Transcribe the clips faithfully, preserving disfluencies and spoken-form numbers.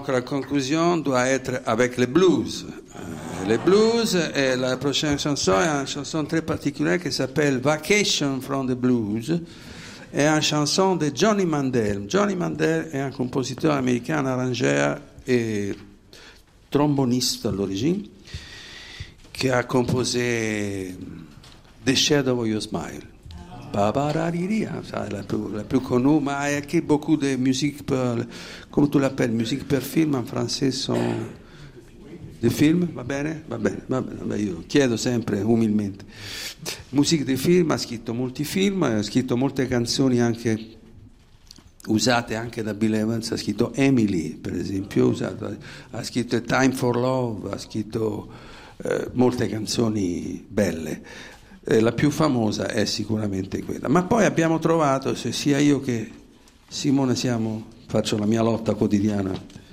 Donc la conclusion doit être avec le blues. Euh, le blues, et la prochaine chanson est une chanson très particulière qui s'appelle Vacation from the Blues. È una chanson di Johnny Mandel. Johnny Mandel è un compositore americano, arrangeur e trombonista all'origine, che ha composé The Shadow of Your Smile. Babararia, la più, la più connue, ma è anche beaucoup de musique per, come tu l'appelles, musique per film, in francese sono dei film, va bene? Va bene, va bene, io chiedo sempre umilmente. Musique di film, ha scritto molti film, ha scritto molte canzoni anche usate anche da Bill Evans, ha scritto Emily per esempio, usato, ha scritto Time for Love, ha scritto eh, molte canzoni belle. Eh, la più famosa è sicuramente quella, ma poi abbiamo trovato, se sia io che Simone siamo, faccio la mia lotta quotidiana,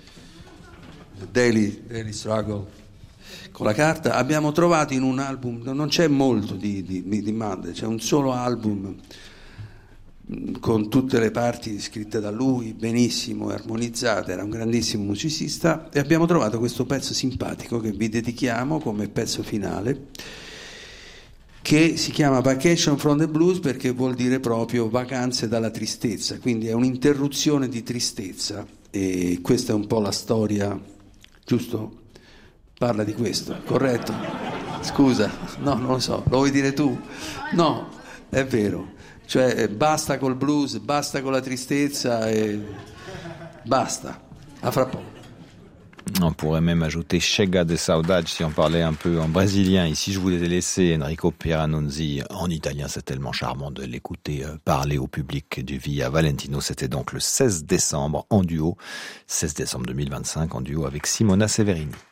daily, daily struggle con la carta, abbiamo trovato in un album, non c'è molto di, di, di Mandel, c'è un solo album con tutte le parti scritte da lui, benissimo armonizzate, era un grandissimo musicista, e abbiamo trovato questo pezzo simpatico che vi dedichiamo come pezzo finale, che si chiama Vacation from the Blues, perché vuol dire proprio vacanze dalla tristezza, quindi è un'interruzione di tristezza, e questa è un po' la storia, giusto? Parla di questo, corretto? Scusa, no, non lo so, lo vuoi dire tu? No, è vero, cioè basta col blues, basta con la tristezza e basta, a fra poco. On pourrait même ajouter Chega de Saudade si on parlait un peu en brésilien. Ici, je voulais laisser Enrico Pieranunzi en italien. C'est tellement charmant de l'écouter parler au public du Via Valentino. C'était donc le seize décembre en duo, seize décembre deux mille vingt-cinq en duo avec Simona Severini.